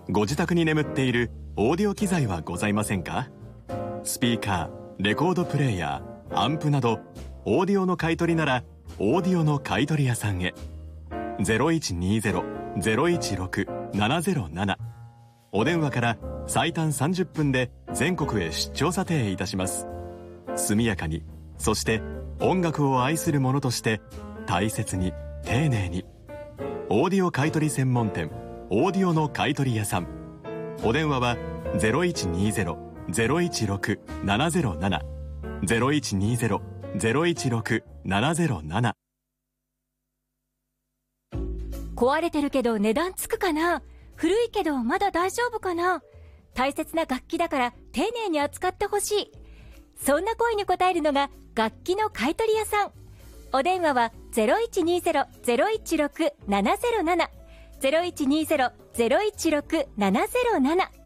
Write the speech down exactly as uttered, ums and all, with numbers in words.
ご自宅に眠っているオーディオ機材はございませんか？スピーカー、レコードプレーヤー、アンプなどオーディオの買い取りならオーディオの買い取り屋さんへ。 ゼロいちにゼロ ゼロいちろく ななゼロなな お電話から最短さんじゅっぷんで全国へ出張査定いたします。速やかに、そして音楽を愛する者として大切に丁寧に。オーディオ買取専門店オーディオの買取屋さん。お電話は ゼロいちにゼロ ゼロいちろく ななゼロなな ゼロいちにゼロ ゼロいちろく ななゼロなな。 壊れてるけど値段つくかな、古いけどまだ大丈夫かな、大切な楽器だから丁寧に扱ってほしい。そんな声に応えるのが楽器の買取屋さん。お電話は ゼロいちにゼロ ゼロいちろく ななゼロなな ゼロいちにゼロ ゼロいちろく ななゼロなな